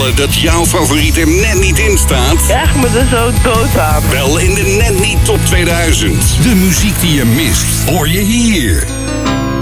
opvallen dat jouw favoriet er net niet in staat? Echt me er zo dood aan. Wel in de Net Niet Top 2000. De muziek die je mist, hoor je hier.